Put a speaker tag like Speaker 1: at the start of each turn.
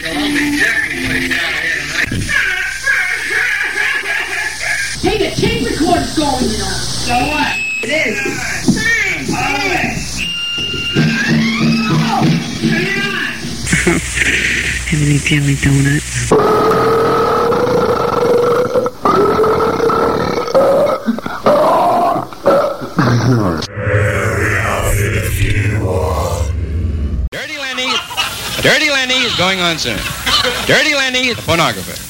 Speaker 1: Hey, the tape recorder's going, you know. So what? It is.
Speaker 2: Have any jelly donuts?
Speaker 3: Dirty Lenny is going on soon. Dirty Lenny, the pornographer.